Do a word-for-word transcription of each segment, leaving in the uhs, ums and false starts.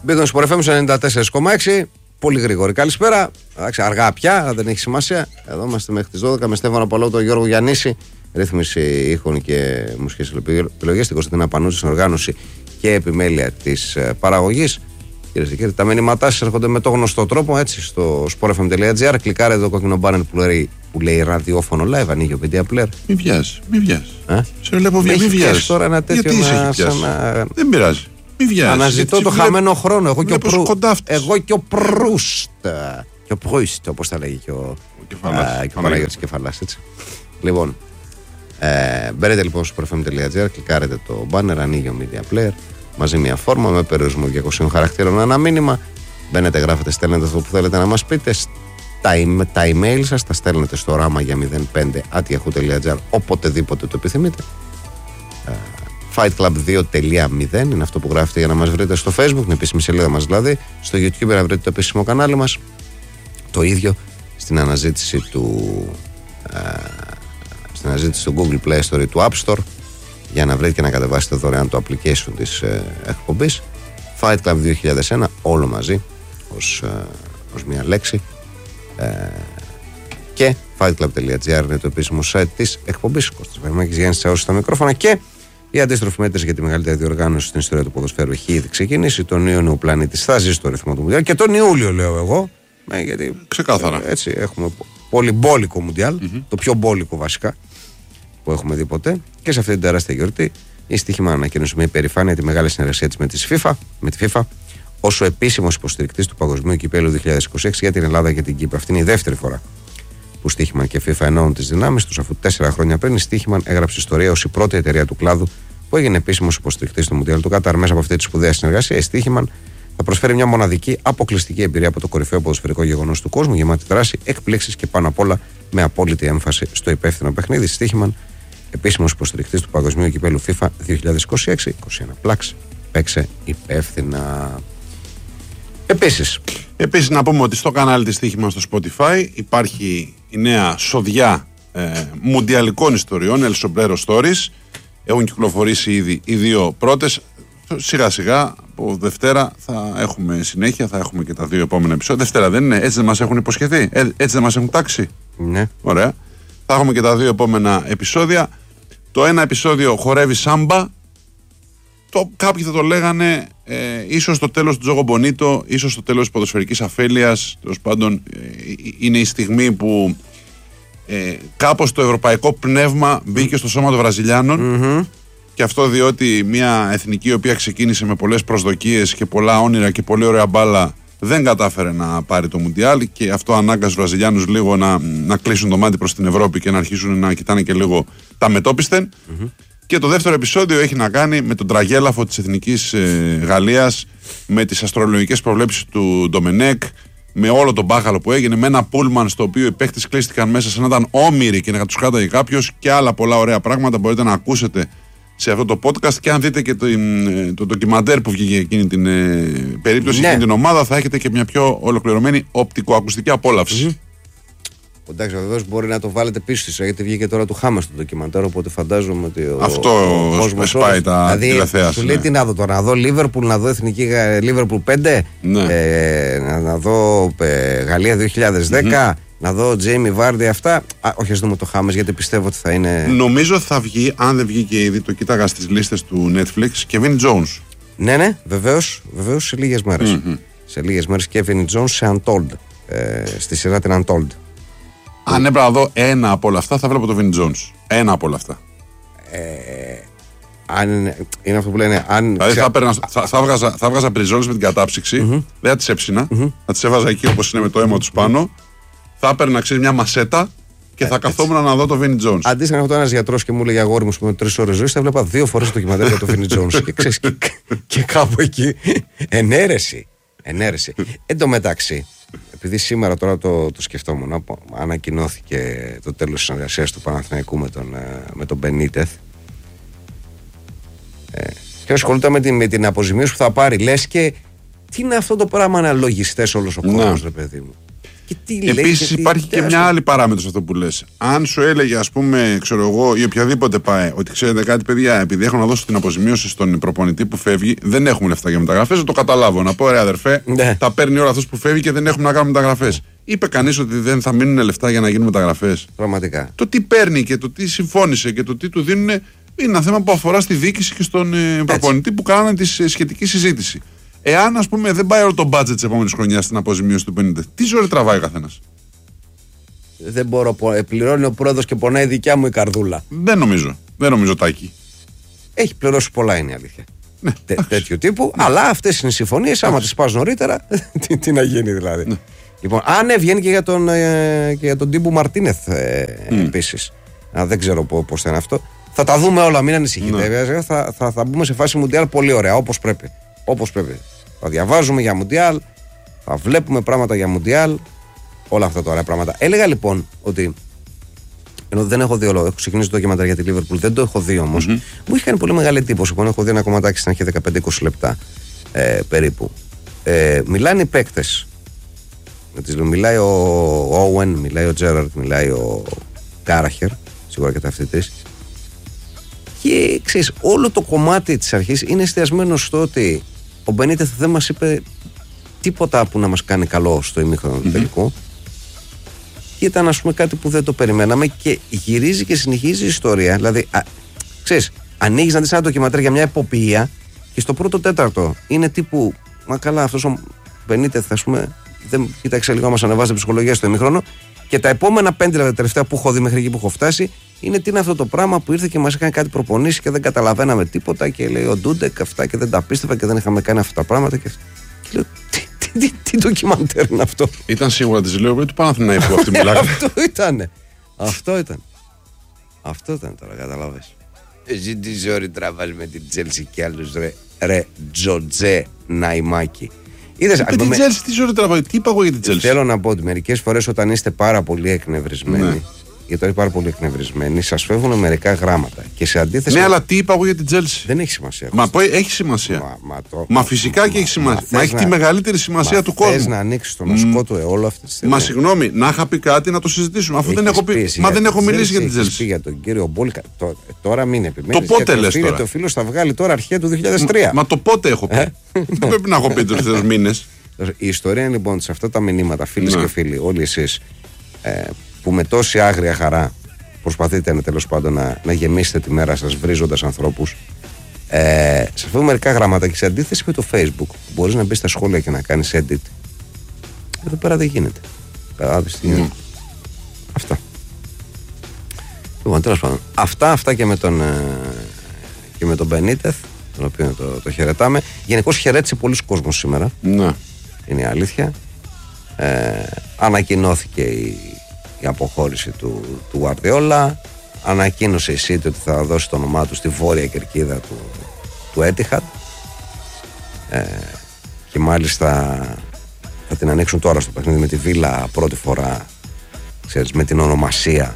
Μπήκαν στο Sport εφ εμ ενενήντα τέσσερα κόμμα έξι. Πολύ γρήγορη καλησπέρα. Εντάξει, αργά πια, δεν έχει σημασία. Εδώ είμαστε μέχρι τις δώδεκα με Στέφανο Παλό, τον Γιώργο Γιαννίση. Ρύθμιση ήχων και μουσικές επιλογές. Την Κωνσταντίνα Πανούση στην οργάνωση και επιμέλεια της παραγωγής. Κυρίες και κύριοι, τα μηνύματά σας έρχονται με το γνωστό τρόπο, έτσι, στο sport f m dot g r. Κλικάρετε το κόκκινο μπάνερ που λέει, που λέει ραδιόφωνο live, ανοίγει ο Media Player. Μη βιάζει, μη βιάζει. Ε? Σε βλέπω βία, μη βιάζει. Τώρα ένα τέτοιο. Γιατί είσαι να, να... Δεν πειράζει. Μη βιάζει. Αναζητώ το βλέπ... χαμένο χρόνο. Εγώ και, ο Πρου... Εγώ και ο Προύστ. Και ο Προύστ, όπως τα λέγει και ο, ο Παναγιώτης Κεφαλάς. Λοιπόν, ε, μπαίνετε λοιπόν στο sport f m dot g r, κλικάρετε το banner, ανοίγει ο Media Player. Μαζί μια φόρμα με περιορισμό διακοσίων χαρακτήρων, ένα μήνυμα. Μπαίνετε, γράφετε, στέλνετε αυτό που θέλετε να μας πείτε. Τα, τα email σας τα στέλνετε στο ράμα για μηδέν πέντε at yahoo dot gr οποτεδήποτε το επιθυμείτε. Fight Club δύο τελεία μηδέν είναι αυτό που γράφετε για να μας βρείτε στο Facebook, την επίσημη σελίδα μας δηλαδή. Στο YouTube να βρείτε το επίσημο κανάλι μας. Το ίδιο στην αναζήτηση του, ε, στην αναζήτηση του Google Play Store ή του App Store, για να βρείτε και να κατεβάσετε δωρεάν το application της ε, εκπομπής. Fight Club δύο χιλιάδες ένα, όλο μαζί ως, ε, ως μια λέξη, ε, και fight club dot g r είναι το επίσημο site της εκπομπής. Κώστας Βαϊμάκης, Γιάννης Τσαούσης στα μικρόφωνα, και η αντίστροφη μέτρηση για τη μεγαλύτερη διοργάνωση στην ιστορία του ποδοσφαίρου έχει ήδη ξεκινήσει. Τον Ιούνιο ο πλανήτης θα ζει στο ρυθμό του Μουντιάλ, και τον Ιούλιο λέω εγώ, ε, γιατί ξεκάθαρα ε, έτσι έχουμε πολύ μπόλικο Μουντιάλ, mm-hmm. το πιο μπόλικο βασικά που έχουμε δει ποτέ. Και σε αυτή την τεράστια γιορτή η Στοίχημα ανακοίνωσε με υπερηφάνεια τη μεγάλη συνεργασία της με τη FIFA, με τη FIFA ως ο επίσημος υποστηρικτής του Παγκοσμίου Κυπέλλου δύο χιλιάδες είκοσι έξι για την Ελλάδα και την Κύπρο. Αυτή είναι η δεύτερη φορά που Στοίχημα και FIFA ενώνουν τις δυνάμεις τους, αφού τέσσερα χρόνια πριν η Στοίχημα έγραψε ιστορία ως η πρώτη εταιρεία του κλάδου που έγινε επίσημος υποστηρικτής του Μουντιάλ του Κατάρ. Μέσα από αυτή τη σπουδαία συνεργασία, η Στοίχημα θα προσφέρει μια μοναδική αποκλειστική εμπειρία από το κορυφαίο ποδοσφαιρικό γεγονός του κόσμου, γεμάτη δράση, εκπλήξεις και πάνω απ' όλα με απόλυτη έμφαση στο υπεύθυνο παιχνίδι. Στοίχημα, επίσημος υποστηρικτής του Παγκοσμίου Κυπέλλου FIFA δύο χιλιάδες είκοσι έξι είκοσι ένα πλάξ. Παίξε υπεύθυνα. Επίσης, Επίσης να πούμε ότι στο κανάλι της Στοίχημα στο Spotify υπάρχει η νέα σοδιά ε, μουντιαλικών ιστοριών, El Sombrero Stories. Έχουν κυκλοφορήσει ήδη οι δύο πρώτες. Σιγά σιγά από Δευτέρα θα έχουμε συνέχεια, θα έχουμε και τα δύο επόμενα επεισόδια. Δευτέρα δεν είναι, έτσι δεν μας έχουν υποσχεθεί, ε, έτσι δεν μας έχουν τάξει. Ναι. Ωραία. Θα έχουμε και τα δύο επόμενα επεισόδια. Το ένα επεισόδιο χορεύει σάμπα. Το, κάποιοι θα το λέγανε ε, ίσως το τέλος του Τζόγο Μπονίτο, ίσως το τέλος της ποδοσφαιρικής αφέλειας. Τέλος πάντων, ε, είναι η στιγμή που ε, κάπως το ευρωπαϊκό πνεύμα μπήκε στο σώμα των Βραζιλιάνων. Mm-hmm. Και αυτό διότι μια εθνική η οποία ξεκίνησε με πολλές προσδοκίες και πολλά όνειρα και πολύ ωραία μπάλα δεν κατάφερε να πάρει το Μουντιάλ, και αυτό ανάγκασε τους Βραζιλιάνους λίγο να, να κλείσουν το μάτι προς την Ευρώπη και να αρχίσουν να κοιτάνε και λίγο τα μετόπισθεν. Mm-hmm. Και το δεύτερο επεισόδιο έχει να κάνει με τον τραγέλαφο της εθνικής ε, Γαλλίας, με τις αστρολογικές προβλέψεις του Ντομενέκ, με όλο τον μπάχαλο που έγινε, με ένα πούλμαν στο οποίο οι παίκτες κλείστηκαν μέσα σαν να ήταν όμοιροι και να τους χάταγε κάποιος, και άλλα πολλά ωραία πράγματα μπορείτε να ακούσετε σε αυτό το podcast. Και αν δείτε και το, το ντοκιμαντέρ που βγήκε εκείνη την ε, περίπτωση, ναι, εκείνη την ομάδα, θα έχετε και μια πιο ολοκληρωμένη οπτικοακουστική απόλαυση. Mm-hmm. Εντάξει, βεβαίως μπορεί να το βάλετε πίσω της, γιατί βγήκε τώρα του Χάμες το ντοκιμαντέρ, οπότε φαντάζομαι ότι ο, αυτό ο κόσμος σπάει τα δηλαδή, τηλεθέαση. Του λέει, ναι, τι να δω τώρα, να δω Λίβερπουλ, να δω Εθνική Λίβερπουλ πέντε, ναι, ε, να, να δω ε, Γαλλία δύο χιλιάδες δέκα, mm-hmm, να δω Τζέιμι Βάρντι, αυτά. Α, όχι, ας δούμε το Χάμες, γιατί πιστεύω ότι θα είναι. Νομίζω θα βγει, αν δεν βγήκε ήδη, το κοίταγα στις λίστες του Netflix, Kevin Jones. Ναι, ναι, βεβαίως, βεβαίως σε λίγες μέρες. Mm-hmm. Σε λίγες μέρες Kevin Jones σε Untold, ε, στη σειρά την Untold. Αν έπρεπε να δω ένα από όλα αυτά, θα βλέπω το Vin Jones. Ένα από όλα αυτά. Ε, αν είναι, είναι αυτό που λένε. Αν δηλαδή ξα... θα, πέρνα, θα, θα, βγάζα, θα βγάζα πριζόλες με την κατάψυξη, mm-hmm, δεν θα τις έψινα, mm-hmm, θα τις έβαζα εκεί όπως είναι με το αίμα τους πάνω, θα έπαιρνα, ξέρεις, μια μασέτα και θα ε, καθόμουν να δω το Vin Jones. Αντίστοιχα, να έχω ένα γιατρό και μου έλεγε αγόρι μου με τρεις ώρες ζωή, θα βλέπα δύο φορές το ντοκιμαντέρ για το Vin Jones. Και ξέρεις, και, και κάπου εκεί. Ενέρεση. Ενέρεση. Εν τω μεταξύ, επειδή σήμερα τώρα το, το σκεφτόμουν, ανακοινώθηκε το τέλος της συνεργασίας του Παναθηναϊκού με τον, με τον Μπενίτεθ, ε, και ασχολούνται με την, με την αποζημίωση που θα πάρει. Λες και τι είναι αυτό το πράγμα, να λογιστές όλος ο κόσμος, ρε παιδί μου. Επίσης υπάρχει και μια άλλη παράμετρο αυτό που λες. Αν σου έλεγε, ας πούμε, ξέρω εγώ, ή οποιαδήποτε πάει, ότι ξέρετε κάτι, παιδιά, επειδή έχω να δώσω την αποζημίωση στον προπονητή που φεύγει, δεν έχουμε λεφτά για μεταγραφές, θα το καταλάβω. Να πω, ρε αδερφέ, ναι. τα παίρνει όλα αυτός που φεύγει και δεν έχουμε να κάνουμε μεταγραφές. Είπε κανείς ότι δεν θα μείνουν λεφτά για να γίνουν μεταγραφές? Πραγματικά. Το τι παίρνει και το τι συμφώνησε και το τι του δίνουν είναι ένα θέμα που αφορά στη διοίκηση και στον ε, προπονητή που κάνανε τη σχετική συζήτηση. Εάν, ας πούμε, δεν πάει όλο το budget της επόμενης χρονιάς στην αποζημίωση του πενήντα, τι ζωή τραβάει ο καθένας? Δεν μπορώ, πληρώνει ο πρόεδρος και πονάει δικιά μου η καρδούλα. Δεν νομίζω. Δεν νομίζω, Τάκη. Έχει πληρώσει πολλά, είναι η αλήθεια. Ναι, Τέ, τέτοιου τύπου. Ναι. Αλλά αυτές είναι οι συμφωνίες. Άμα τις πας νωρίτερα, τι, τι να γίνει δηλαδή. Ναι. Λοιπόν, αν έβγαινε και για τον, ε, και για τον Τίμπου Μαρτίνεθ ε, mm. επίσης. Α, δεν ξέρω πώς θα είναι αυτό. Θα τα δούμε όλα, μην ανησυχείτε. Ναι. Θα, θα, θα μπούμε σε φάση Μουντιάλ πολύ ωραία, όπως πρέπει. Όπως πρέπει. Θα διαβάζουμε για Μουντιάλ, θα βλέπουμε πράγματα για Μουντιάλ, όλα αυτά τα ωραία πράγματα. Έλεγα λοιπόν ότι. Ενώ δεν έχω δει όλο, έχω ξεκινήσει το ντοκιμαντέρ για τη Λίβερπουλ, δεν το έχω δει όμως. Mm-hmm. Μου είχε κάνει πολύ μεγάλη εντύπωση. Εγώ έχω δει ένα κομματάκι στην αρχή δεκαπέντε με είκοσι λεπτά ε, περίπου. Ε, μιλάνε οι παίκτες. Μιλάει ο Όουεν, μιλάει ο Τζέραρτ, μιλάει ο Κάραχερ, σίγουρα και τα αυτοί τρεις. Και ξέρεις, όλο το κομμάτι της αρχής είναι εστιασμένο στο ότι ο Μπενίτεθ δεν μας είπε τίποτα που να μας κάνει καλό στο ημίχρονο του mm-hmm. τελικού. Και ήταν, ας πούμε, κάτι που δεν το περιμέναμε και γυρίζει και συνεχίζει η ιστορία. Δηλαδή, α, ξέρεις, ανοίγεις να δεις ένα ντοκιμαντέρ για μια εποπία και στο πρώτο τέταρτο είναι τύπου, μα καλά, αυτός ο Μπενίτεθ, ας πούμε, δεν κοίταξε λίγο, μας ανεβάζει την ψυχολογία στο ημίχρονο. Και τα επόμενα πέντε δηλαδή, τελευταία που έχω δει μέχρι εκεί που έχω φτάσει, είναι τι είναι αυτό το πράγμα που ήρθε και μας έκανε κάτι προπονήσεις και δεν καταλαβαίναμε τίποτα. Και λέει ο Ντούντεκ αυτά και δεν τα πίστευα και δεν είχαμε κάνει αυτά τα πράγματα. Και, και λέω, τι, τι, τι, τι ντοκιμαντέρ είναι αυτό? Ήταν σίγουρα τη λέω του Παναθηναϊκού αυτή μιλάγα. Αυτό ήταν. Αυτό ήταν. Αυτό ήταν τώρα, καταλάβες. Εσύ τι ζόρι τραβάς με την Τσέλσι και άλλους, ρε, ρε Τζοτζέ Ναϊμάκη. Είδες, με την Τσέλσι τι ζόρι τραβάει, τι είπα εγώ για την Τσέλσι? Θέλω να πω ότι μερικές φορές όταν είστε πάρα πολύ εκνευρισμένοι, ναι. γιατί είναι πάρα πολύ εκνευρισμένοι, σας φεύγουν μερικά γράμματα. Και σε αντίθεση. Ναι, με... αλλά τι είπα εγώ για την Τσέλσι? Δεν έχει σημασία. Μα πω, έχει σημασία. Μα, μα, το... μα φυσικά μα, και έχει σημασία. Μα, μα έχει να... τη μεγαλύτερη σημασία μα του κόσμου. Θες να ανοίξει το νοσκό mm. του αιώλου αυτή τη στιγμή? Μα συγγνώμη, να είχα πει κάτι να το συζητήσουμε. Αφού δεν έχω πει. Μα δεν έχω μιλήσει για την Τσέλσι. Για τον κύριο Μπόλικα. Τώρα μην επιμένεις. Το πότε λες τώρα? Το φίλο θα βγάλει τώρα αρχαία του δύο χιλιάδες τρία. Μα το πότε έχω πει? Δεν πρέπει να έχω πει τους τελευταίους μήνες. Η ιστορία είναι λοιπόν σε αυτά τα μηνύματα, φίλες και φίλοι, όλοι εσείς ε, που με τόση άγρια χαρά προσπαθείτε τέλος πάντων να, να γεμίσετε τη μέρα σας βρίζοντας ανθρώπους, ε, σας φέρω μερικά γράμματα και σε αντίθεση με το Facebook, που μπορείς να μπεις στα σχόλια και να κάνεις edit, εδώ πέρα δεν γίνεται. Καταλάβεις τι γίνεται? Αυτά. Λοιπόν, τέλος πάντων, αυτά, αυτά και με τον, ε, και με τον Μπενίτεθ, τον οποίο το, το χαιρετάμε. Γενικώς χαιρέτησε πολλοί κόσμος σήμερα. Ναι. Είναι η αλήθεια. Ε, ανακοινώθηκε η, η αποχώρηση του, του Γουαρδιόλα. Ανακοίνωσε η City ότι θα δώσει το όνομά του στη βόρεια κερκίδα του, του Etihad. Ε, και μάλιστα θα την ανοίξουν τώρα στο παιχνίδι με τη Βίλα πρώτη φορά, ξέρεις, με την ονομασία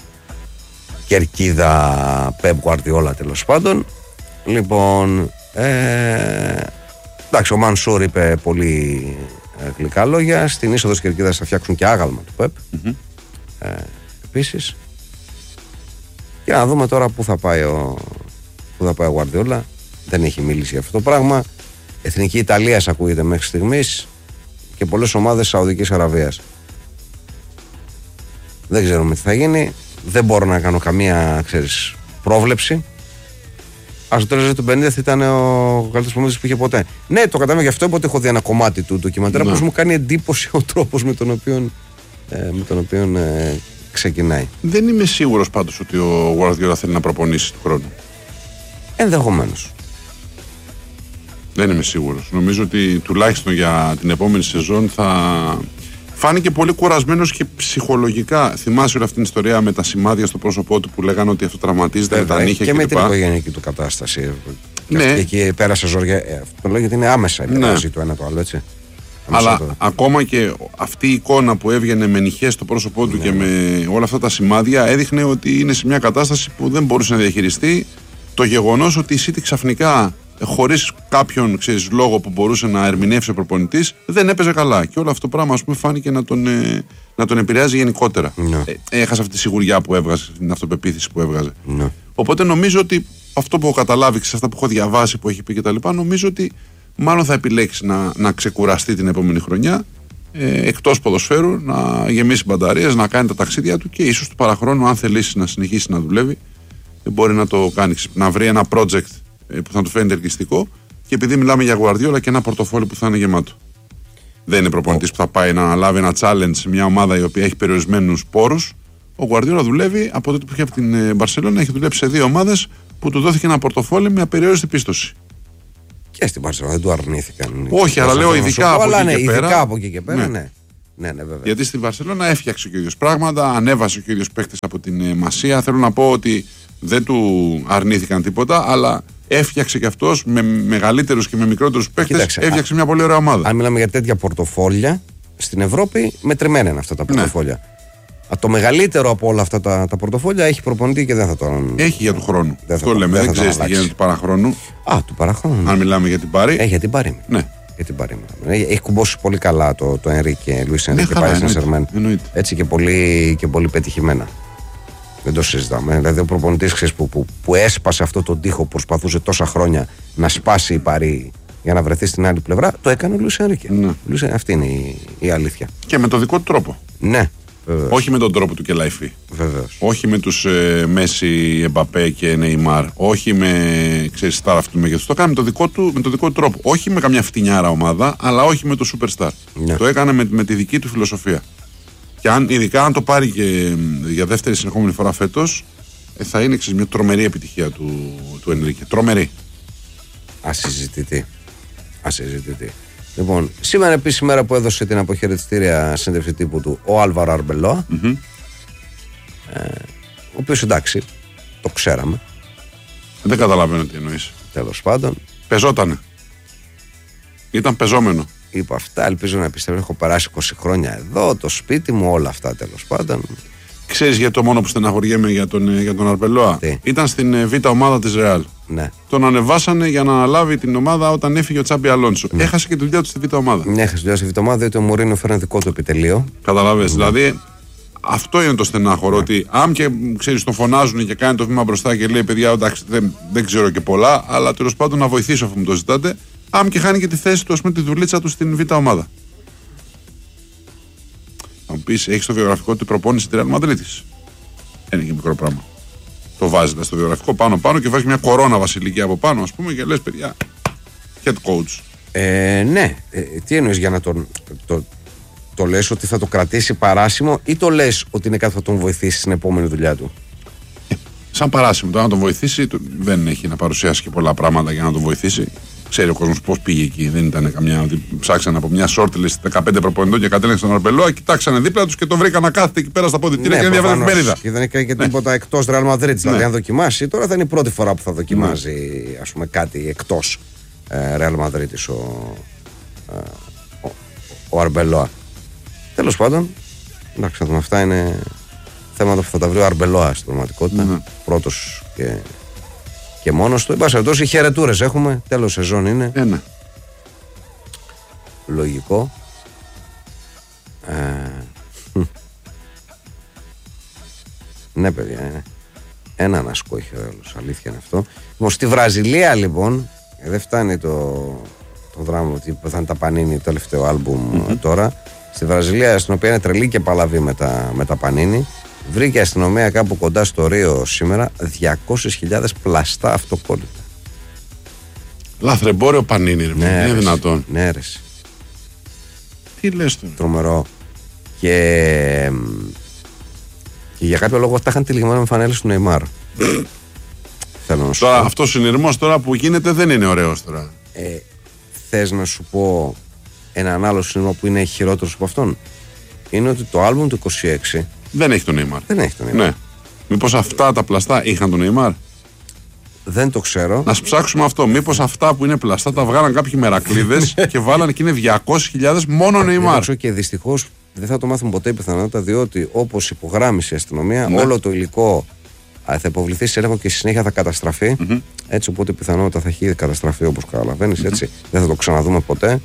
κερκίδα Pep Guardiola τέλος πάντων. Λοιπόν, ε, εντάξει, ο Μανσούρ είπε πολύ ε, γλυκά λόγια. Στην είσοδο της κερκίδας θα φτιάξουν και άγαλμα του Pep. Mm-hmm. Ε, επίσης. Και να δούμε τώρα πού θα πάει ο, πού θα πάει ο Guardiola. Δεν έχει μιλήσει για αυτό το πράγμα. Εθνική Ιταλίας ακούγεται μέχρι στιγμής και πολλές ομάδες Σαουδικής Αραβίας. Δεν ξέρουμε τι θα γίνει. Δεν μπορώ να κάνω καμία, ξέρεις, πρόβλεψη. Α, το τέλος του Μπενίτεθ ήταν ο καλύτερος προπονητής που είχε ποτέ. Ναι, το κατάλαβα, γι' αυτό είπα ότι έχω δει ένα κομμάτι του ντοκιμαντέρ. Πως μου κάνει εντύπωση ο τρόπος με τον οποίο, ε, με τον οποίο ε, ξεκινάει. Δεν είμαι σίγουρος πάντως ότι ο Guardiola θέλει να προπονήσει του χρόνου. Ενδεχομένως. Δεν είμαι σίγουρος. Νομίζω ότι τουλάχιστον για την επόμενη σεζόν θα. Φάνηκε πολύ κουρασμένος και ψυχολογικά. Θυμάσαι όλη αυτή την ιστορία με τα σημάδια στο πρόσωπό του που λέγανε ότι αυτό τραυματίζεται με τα νύχια και, και με την οικογενειακή του κατάσταση. Ναι. Και εκεί πέρασε ζόρια. Αυτό λέω γιατί είναι άμεσα η ναι. το ένα το άλλο, έτσι. Αλλά το... ακόμα και αυτή η εικόνα που έβγαινε με νυχές στο πρόσωπό του ναι. και με όλα αυτά τα σημάδια έδειχνε ότι είναι σε μια κατάσταση που δεν μπορούσε να διαχειριστεί. Το γεγονός ότι η City ξαφνικά χωρίς κάποιον ξέρεις, λόγο που μπορούσε να ερμηνεύσει ο προπονητής, δεν έπαιζε καλά. Και όλο αυτό το πράγμα ας πούμε, φάνηκε να τον, ε, να τον επηρεάζει γενικότερα. Ναι. Ε, έχασε αυτή τη σιγουριά που έβγαζε, την αυτοπεποίθηση που έβγαζε. Ναι. Οπότε νομίζω ότι αυτό που έχω καταλάβει και σε αυτά που έχω διαβάσει, που έχει πει κτλ., νομίζω ότι μάλλον θα επιλέξει να, να ξεκουραστεί την επόμενη χρονιά. Ε, εκτός ποδοσφαίρου, να γεμίσει μπαταρίες, να κάνει τα ταξίδια του και ίσως του παραχρόνου, αν θελήσει να συνεχίσει να δουλεύει, μπορεί να το κάνει. Να βρει ένα project που θα του φαίνεται ελκυστικό και επειδή μιλάμε για Guardiola και ένα πορτοφόλι που θα είναι γεμάτο. Δεν είναι προπονητής oh. που θα πάει να αναλάβει ένα challenge σε μια ομάδα η οποία έχει περιορισμένους πόρους. Ο Guardiola δουλεύει από τότε που είχε από την Μπαρσελόνα, έχει δουλέψει σε δύο ομάδες που του δόθηκε ένα πορτοφόλι με απεριόριστη πίστοση. Και στην Μπαρσελόνα δεν του αρνήθηκαν. Όχι, αλλά λέω ειδικά από, αλλά, εκεί ναι, και ειδικά πέρα, από εκεί και πέρα. Ναι. Ναι. Ναι, ναι, βέβαια. Γιατί στην Μπαρσελόνα έφτιαξε και ο ίδιος πράγματα, ανέβασε και ο ίδιος παίκτες από την ε, Μασία. Θέλω να πω ότι δεν του αρνήθηκαν τίποτα, αλλά έφτιαξε και αυτός με μεγαλύτερους και με μικρότερους παίκτες. Έφτιαξε α, μια πολύ ωραία ομάδα. Αν μιλάμε για τέτοια πορτοφόλια, στην Ευρώπη μετρημένα είναι αυτά τα πορτοφόλια. Ναι. Το μεγαλύτερο από όλα αυτά τα, τα πορτοφόλια έχει προπονητή και δεν θα τον. Έχει για του χρόνου. Δεν αυτό θα, λέμε. Δεν, δεν ξέρει τι γίνεται του παραχρόνου. Α, του παραχρόνου. Αν μιλάμε για την Πάρη. Έχει για την Πάρη. Ναι. Για την Πάρη. Έχει κουμπώσει πολύ καλά το, το Ενρίκε, Λουίς Ενρίκε Πάρη Σεν-Ζερμέν. Έτσι και πολύ, και πολύ πετυχημένα. Δεν το συζητάμε. Δηλαδή ο προπονητής που, που, που έσπασε αυτό τον τοίχο που προσπαθούσε τόσα χρόνια να σπάσει η Πάρη για να βρεθεί στην άλλη πλευρά, το έκανε ο Λουίς Ενρίκε. Ναι. Αυτή είναι η, η αλήθεια. Και με τον δικό του τρόπο. Ναι. Βεβαίως. Όχι με τον τρόπο του Κελαϊφή. Βεβαίως. Όχι με τους ε, Μέση, Εμπαπέ και Νεϊμάρ. Όχι με ξέρεις, στάρ αυτού του μέγεθους. Το έκανε με τον δικό του, με το δικό του τρόπο. Όχι με καμιά φτηνιάρα ομάδα, αλλά όχι με το superstar. Ναι. Το έκανε με, με τη δική του φιλοσοφία. Και αν, ειδικά αν το πάρει και για δεύτερη συνεχόμενη φορά φέτος, ε, θα είναι ξέρεις, μια τρομερή επιτυχία του, του Ενρίκε. Τρομερή. Ασυζητητή. Ασυζητητή. Λοιπόν, σήμερα επίσης η μέρα που έδωσε την αποχαιρετιστήρια συνέντευξη τύπου του ο Άλβαρο Αρμπελόα, mm-hmm. ε, ο οποίος εντάξει, το ξέραμε. Δεν καταλαβαίνω τι εννοείς. Τέλος πάντων. Πεζότανε. Ήταν πεζόμενο. Είπα αυτά, ελπίζω να πιστεύω. Έχω περάσει είκοσι χρόνια εδώ, το σπίτι μου, όλα αυτά τέλος πάντων. Ξέρεις γιατί το μόνο που στεναχωριέμαι για τον, για τον Αρμπελόα? Ήταν στην β' ομάδα της Ρεάλ. Ναι. Τον ανεβάσανε για να αναλάβει την ομάδα όταν έφυγε ο Τσάμπι Αλόνσο. Ναι. Έχασε και τη δουλειά του στη β' ομάδα. Ναι, έχασε τη δουλειά στη β' ομάδα διότι ο Μουρίνιο φέρνει δικό του επιτελείο. Καταλαβαίνεις. Ναι. Δηλαδή αυτό είναι το στενάχωρο. Ναι. Ότι αν και ξέρεις, τον φωνάζουν και κάνει το βήμα μπροστά και λέει: παιδιά, εντάξει, δεν, δεν ξέρω και πολλά, αλλά τέλος πάντων να βοηθήσω αφού μου το ζητάτε. Αν και χάνει και τη θέση του, ας πούμε, τη δουλίτσα του στην β' ομάδα. Θα μου πεις, έχει στο βιογραφικό του προπόνηση στη Ρεάλ Μαδρίτης. Δεν είναι και μικρό πράγμα. Το βάζετε στο βιογραφικό πάνω-πάνω και βάζει μια κορώνα βασιλική από πάνω, ας πούμε, και λες, παιδιά, head coach. Ε, ναι. Ε, τι εννοείς για να τον. Το, το λες ότι θα το κρατήσει παράσημο ή το λες ότι είναι κάτι που θα τον βοηθήσει στην επόμενη δουλειά του? Ε, σαν παράσημο. Το να τον βοηθήσει το, δεν έχει να παρουσιάσει και πολλά πράγματα για να τον βοηθήσει. Ξέρει ο κόσμος πώς πήγε εκεί. Δεν ήταν καμιά. Ότι ψάξαν από μια shortlist δεκαπέντε προπονητών και κατέληξαν τον Αρμπελόα, κοιτάξανε δίπλα τους και τον βρήκαν να κάθεται εκεί πέρα στα πόδια. Ναι, και να διαβάζει εφημερίδα. Και δεν έκανε και τίποτα ναι. εκτός Real Madrid. Δηλαδή, ναι. αν δοκιμάσει, τώρα θα είναι η πρώτη φορά που θα δοκιμάζει ναι. ας πούμε, κάτι εκτός ε, Real Madrid ο, ε, ο, ο Αρμπελόα. Τέλος πάντων, εντάξει, αυτά είναι θέματα που θα τα βρει ο Αρμπελόα στην πραγματικότητα. Ναι. Πρώτος και. Και μόνος του, εν πάση περιπτώσει, χαιρετούρες έχουμε. Τέλος σεζόν είναι. Ε, ναι. Λογικό. Ε, ναι, παιδιά. Ε. Έναν ασκό έχει ο άλλος. Αλήθεια είναι αυτό. Λοιπόν, στη Βραζιλία, λοιπόν, ε, δεν φτάνει το, το δράμα ότι θα είναι τα Πανίνι, το τελευταίο άλμπουμ mm-hmm. τώρα. Στη Βραζιλία, στην οποία είναι τρελή και παλαβή με τα, με τα Πανίνι. Βρήκε η αστυνομία κάπου κοντά στο Ρίο σήμερα διακόσιες χιλιάδες πλαστά αυτοκόλλητα. Λαθρεμπόριο Πανίνι, ρε, ναι, είναι δυνατόν. Ναι, ρε. Τι λες τώρα? Τρομερό. Και, και για κάποιο λόγο τα είχαν τυλιγμένα με φανέλες του Νεϊμάρ. Θέλω να σου τώρα, πω. Αυτό ο συνειρμός τώρα που γίνεται δεν είναι ωραίος τώρα. Ε, θες να σου πω έναν άλλο συνειρμό που είναι χειρότερος από αυτόν? Είναι ότι το άλμπουμ του είκοσι έξι δεν έχει τον Νεϊμάρ. Δεν έχει τον Νεϊμάρ. Ναι. Μήπως αυτά τα πλαστά είχαν τον Νεϊμάρ? Δεν το ξέρω. Να ψάξουμε αυτό. Μήπως αυτά που είναι πλαστά τα βγάλαν κάποιοι μερακλείδες και βάλανε και είναι διακόσιες χιλιάδες μόνο Νεϊμάρ. Και δυστυχώς δεν θα το μάθουμε ποτέ η πιθανότητα, διότι όπως υπογράμμισε η αστυνομία, ναι. όλο το υλικό θα υποβληθεί σε έλεγχο και στη συνέχεια θα καταστραφεί. Mm-hmm. Έτσι, οπότε πιθανότητα θα έχει καταστραφεί όπως καταλαβαίνεις. Mm-hmm. Έτσι, δεν θα το ξαναδούμε ποτέ.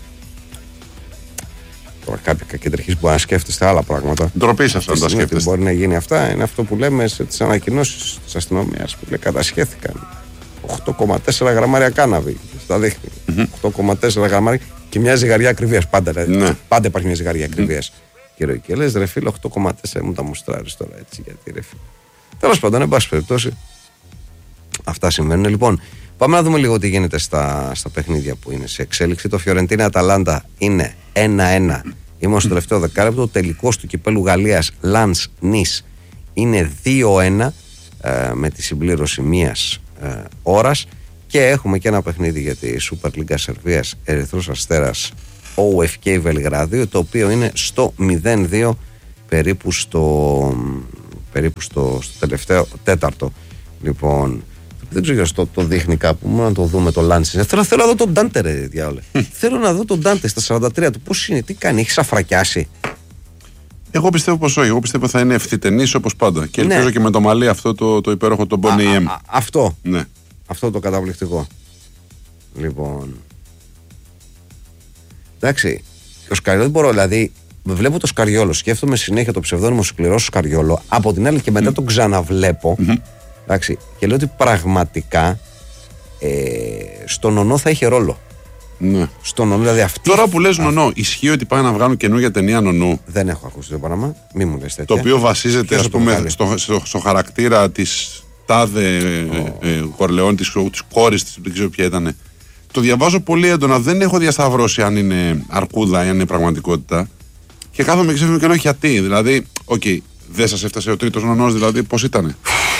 Τώρα κάποιοι κακεντρεχείς μπορεί να σκέφτεστε άλλα πράγματα. Ντροπή σας αν τα σκέφτεστε. Μπορεί να γίνει αυτά. Είναι αυτό που λέμε σε τις ανακοινώσεις της αστυνομίας που λέει κατασχέθηκαν οκτώ κόμμα τέσσερα γραμμάρια κάναβη στα δείχνει. Mm-hmm. οκτώ κόμμα τέσσερα γραμμάρια και μια ζυγαριά ακριβίας. Πάντα, ναι. πάντα υπάρχει μια ζυγαριά ακριβίας. Mm-hmm. Και λες ρε φίλε, οκτώ κόμμα τέσσερα μου τα μουστράρεις τώρα έτσι. Γιατί ρε φίλε. Τέλος πάντων, εν πάση περιπτώσει, αυτά συμβαίνουν. Λοιπόν, πάμε να δούμε λίγο τι γίνεται στα, στα παιχνίδια που είναι σε εξέλιξη. Το Φιωρεντίνα Αταλάντα είναι ένα ένα. Είμαστε στο τελευταίο δεκάλεπτο. Ο τελικός του κυπέλου Γαλλίας Λανς Νις είναι δύο ένα ε, με τη συμπλήρωση μίας ε, ώρας. Και έχουμε και ένα παιχνίδι για τη Super League Σερβίας Ερυθρός Αστέρας ο εφ κέι Βελιγραδίου, το οποίο είναι στο μηδέν δύο περίπου στο, περίπου στο, στο τελευταίο τέταρτο. Λοιπόν, δεν ξέρω το, το δείχνει κάπου. Μόνο να το δούμε το Λάντσι. Θέλω, θέλω να δω τον Ντάντε, ρε διάολε. Θέλω να δω τον Ντάντε στα σαράντα τρία του. Πώς είναι, τι κάνει, έχει σαφρακιάσει. Εγώ πιστεύω πως όχι. Εγώ πιστεύω θα είναι ευθυτενής όπως πάντα. Και ελπίζω ναι. και με το μαλλί αυτό το, το υπέροχο το Bonnie M. Αυτό. Ναι. Αυτό το καταπληκτικό. Λοιπόν. Εντάξει. Ο Σκαριόλο δεν μπορώ, δηλαδή. Βλέπω το Σκαριόλο, σκέφτομαι συνέχεια το ψευδόνυμο σκληρό Σκαριόλο. Από την άλλη και μετά mm. τον ξαναβλέπω. Mm-hmm. Εντάξει, και λέω ότι πραγματικά ε, στον Νονό θα είχε ρόλο. Ναι. Στον Νονό, δηλαδή αυτή. Τώρα που λες Νονό, ισχύει ότι πάνε να βγάλουν καινούργια ταινία Νονού? Δεν έχω ακούσει το πράγμα. Μη μου λες τέτοια. Το οποίο βασίζεται, ας πούμε, στο, στο, στο χαρακτήρα της τάδε oh. ε, Κορλεόν, της, της κόρης της, δεν ξέρω ποια ήταν. Το διαβάζω πολύ έντονα. Δεν έχω διασταυρώσει αν είναι αρκούδα ή αν είναι πραγματικότητα. Και κάθομαι και ξέφυγε και λέω γιατί. Δηλαδή, οκ, okay, δεν σας έφτασε ο τρίτος Νονός, δηλαδή πώς ήτανε?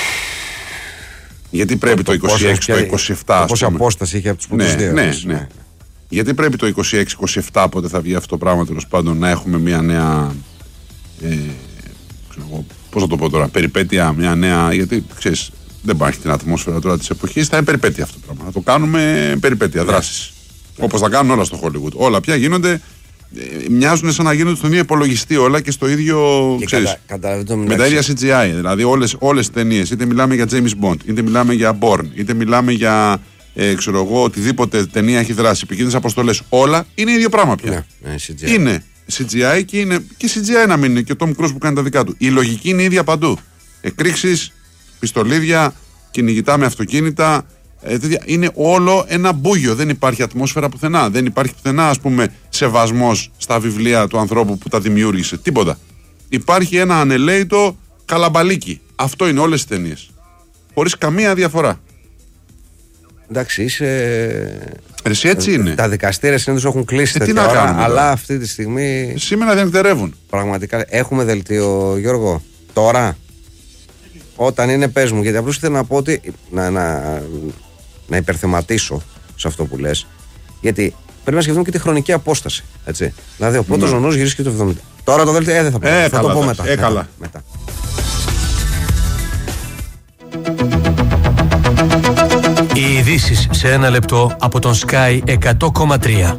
Γιατί πρέπει το, το είκοσι έξι, το είκοσι επτά. Πόση απόσταση είχε από τους πρώτους ναι, δύο. Ναι, ναι, ναι. Γιατί πρέπει το είκοσι έξι είκοσι επτά, πότε θα βγει αυτό το πράγμα, τέλος πάντων, να έχουμε μια νέα. Ε, ξέρω, πώς θα το πω τώρα, περιπέτεια, μια νέα. Γιατί ξέρεις, δεν υπάρχει την ατμόσφαιρα τώρα της εποχής, θα είναι περιπέτεια αυτό το πράγμα. Θα το κάνουμε περιπέτεια, ναι. δράσεις. Ναι. Όπως θα κάνουν όλα στο Hollywood. Όλα πια γίνονται. Μοιάζουν σαν να γίνονται στον ίδιο υπολογιστή όλα και στο ίδιο. Και ξέρεις, κατα, κατα, με τα ίδια σι τζι άι. Δηλαδή όλες, όλες τις ταινίες, είτε μιλάμε για James Bond, είτε μιλάμε για Bourne, είτε μιλάμε για ε, ξέρω εγώ, οτιδήποτε ταινία έχει δράσει, επικίνδυνες αποστολές, όλα είναι ίδιο πράγμα πια. Ναι, ναι, σι τζι άι. Είναι σι τζι άι και, είναι, και σι τζι άι να μην είναι και ο Tom Cruise που κάνει τα δικά του. Η λογική είναι ίδια παντού. Εκρήξεις, πιστολίδια, κυνηγητά με αυτοκίνητα. Είναι όλο ένα μπούγιο. Δεν υπάρχει ατμόσφαιρα πουθενά. Δεν υπάρχει πουθενά, ας πούμε, σεβασμός στα βιβλία του ανθρώπου που τα δημιούργησε. Τίποτα. Υπάρχει ένα ανελαίητο καλαμπαλίκι. Αυτό είναι όλες τις ταινίες. Χωρίς καμία διαφορά. Εντάξει, είσαι. Εσύ έτσι είναι. Τα δικαστήρια συνήθως έχουν κλείσει ε, τέτοια ώρα, κάνουμε, αλλά τώρα. Αυτή τη στιγμή. Σήμερα δεν εκτερεύουν. Πραγματικά. Έχουμε δελτίο, Γιώργο, τώρα. Όταν είναι, πες μου, γιατί απλώς ήθελα να πω ότι. Να, να, να υπερθεματίσω σε αυτό που λες. Γιατί πρέπει να σκεφτούμε και τη χρονική απόσταση. Έτσι. Δηλαδή, ο πρώτος Νονός ναι. γυρίσει και το εβδομήντα. Τώρα το δελτίο, ε, δεν θα πω. Ε, θα καλά, το πω μετά. Ε, καλά. μετά. Οι ειδήσεις σε ένα λεπτό από τον Sky εκατό κόμμα τρία.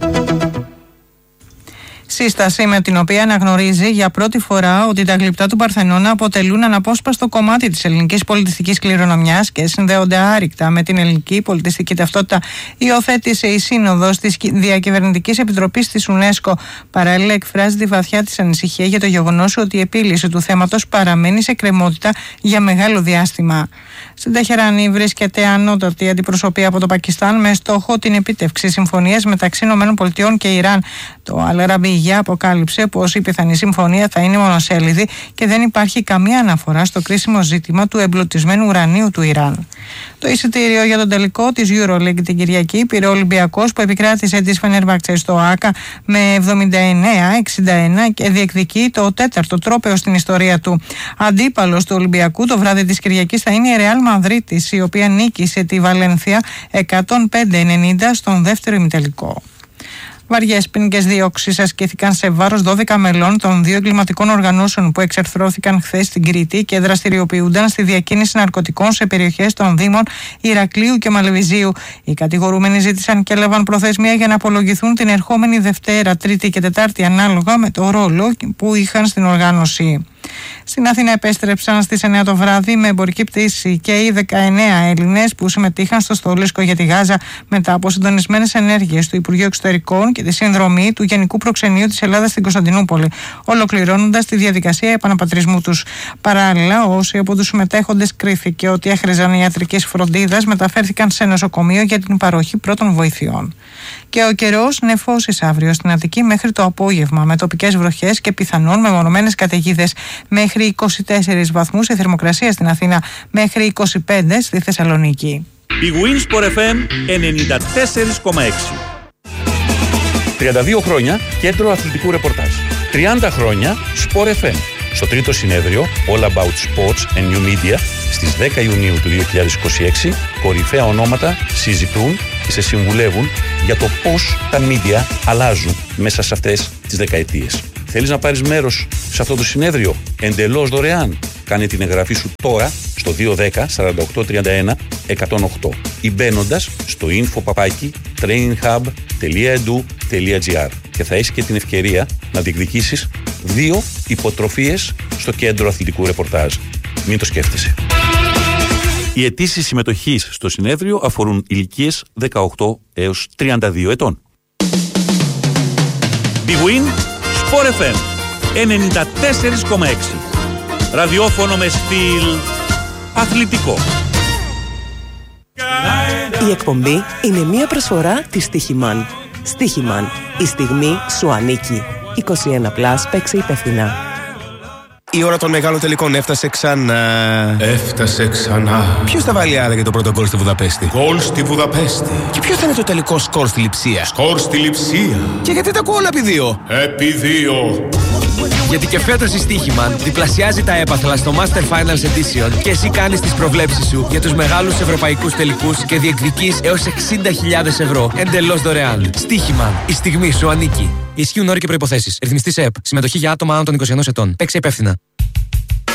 Σύσταση με την οποία αναγνωρίζει για πρώτη φορά ότι τα γλυπτά του Παρθενώνα αποτελούν αναπόσπαστο κομμάτι της ελληνικής πολιτιστικής κληρονομιάς και συνδέονται άρρηκτα με την ελληνική πολιτιστική ταυτότητα, υιοθέτησε η Σύνοδος της Διακυβερνητικής Επιτροπής της UNESCO. Παράλληλα, εκφράζει τη βαθιά της ανησυχία για το γεγονός ότι η επίλυση του θέματος παραμένει σε κρεμότητα για μεγάλο διάστημα. Στην Τεχεράνη βρίσκεται ανώτατη αντιπροσωπεία από το Πακιστάν με στόχο την επίτευξη συμφωνίας μεταξύ ΗΠΑ και Ιράν. Το Αλ-Αραβίγια αποκάλυψε πως η πιθανή συμφωνία θα είναι μονοσέλιδη και δεν υπάρχει καμία αναφορά στο κρίσιμο ζήτημα του εμπλουτισμένου ουρανίου του Ιράν. Το εισιτήριο για τον τελικό της EuroLeague την Κυριακή πήρε ο Ολυμπιακός, που επικράτησε τη Φενέρμπαχτσε στο ΆΚΑ με εβδομήντα εννέα εξήντα ένα και διεκδικεί το τέταρτο τρόπαιο στην ιστορία του. Αντίπαλος του Ολυμπιακού το βράδυ της Κυριακής θα είναι η Ρεάλ Μαδρίτης, η οποία νίκησε τη Βαλένθια εκατόν πέντε ενενήντα στον δεύτερο ημιτελικό. Βαριές ποινικές διώξεις ασκήθηκαν σε βάρος δώδεκα μελών των δύο εγκληματικών οργανώσεων που εξερθρώθηκαν χθες στην Κρήτη και δραστηριοποιούνταν στη διακίνηση ναρκωτικών σε περιοχές των Δήμων Ηρακλείου και Μαλεβιζίου. Οι κατηγορούμενοι ζήτησαν και έλαβαν προθεσμία για να απολογηθούν την ερχόμενη Δευτέρα, Τρίτη και Τετάρτη, ανάλογα με το ρόλο που είχαν στην οργάνωση. Στην Αθήνα επέστρεψαν στις εννιά το βράδυ με εμπορική πτήση και οι δεκαεννέα Έλληνες που συμμετείχαν στο στόλισκο για τη Γάζα μετά από συντονισμένες ενέργειες του Υπουργείου Εξωτερικών και τη συνδρομή του Γενικού Προξενείου της Ελλάδας στην Κωνσταντινούπολη, ολοκληρώνοντας τη διαδικασία επαναπατρισμού τους. Παράλληλα, όσοι από τους συμμετέχοντες κρίθηκε ότι έχριζαν ιατρικής φροντίδας μεταφέρθηκαν σε νοσοκομείο για την παροχή πρώτων βοηθειών. Και ο καιρός νεφώσεις αύριο στην Αττική μέχρι το απόγευμα, με τοπικές βροχές και πιθανόν μεμονωμένες καταιγίδες. Μέχρι είκοσι τέσσερις βαθμούς η θερμοκρασία στην Αθήνα, μέχρι είκοσι πέντε στη Θεσσαλονίκη. Η Winsport εφ εμ ενενήντα τέσσερα κόμμα έξι. τριάντα δύο χρόνια κέντρο αθλητικού ρεπορτάζ. τριάντα χρόνια Sport εφ εμ. Στο τρίτο συνέδριο All About Sports and New Media στις δέκα Ιουνίου του δύο χιλιάδες είκοσι έξι, κορυφαία ονόματα συζητούν και σε συμβουλεύουν για το πώς τα media αλλάζουν μέσα σε αυτές τις δεκαετίες. Θέλεις να πάρεις μέρος σε αυτό το συνέδριο εντελώς δωρεάν? Κάνε την εγγραφή σου τώρα στο δύο ένα μηδέν σαράντα οκτώ τριάντα ένα εκατόν οκτώ ή μπαίνοντας στο info παπάκι traininghub τελεία edu τελεία gr και θα έχεις και την ευκαιρία να διεκδικήσεις δύο υποτροφίες στο κέντρο αθλητικού ρεπορτάζ. Μην το σκέφτεσαι. Οι αιτήσεις συμμετοχής στο συνέδριο αφορούν ηλικίες δεκαοκτώ έως τριάντα δύο ετών. Big Win Sport εφ εμ ενενήντα τέσσερα κόμμα έξι. Ραδιόφωνο με στυλ αθλητικό. Η εκπομπή είναι μία προσφορά της Στίχημαν. Στίχημαν. Η στιγμή σου ανήκει. είκοσι ένα πλας, παίξε υπεύθυνα. Η ώρα των μεγάλων τελικών έφτασε ξανά. Έφτασε ξανά. Ποιος θα βάλει άρα για το πρώτο γκολ στη Βουδαπέστη? Γκολ στη Βουδαπέστη. Και ποιος θα είναι το τελικό σκορ στη Λειψία? Σκορ στη Λειψία. Και γιατί τα ακούω όλα επί δύο? Επί δύο. Γιατί και φέτος η Στίχημαν διπλασιάζει τα έπαθλα στο Master Finals Edition και εσύ κάνεις τις προβλέψεις σου για τους μεγάλους ευρωπαϊκούς τελικούς και διεκδικείς έως εξήντα χιλιάδες ευρώ εντελώς δωρεάν. Στίχημαν. Η στιγμή σου ανήκει. Ισχύουν όροι και προϋποθέσεις. Ρυθμιστής ΕΕΠ. Συμμετοχή για άτομα άνω των είκοσι ενός ετών. Παίξε υπεύθυνα.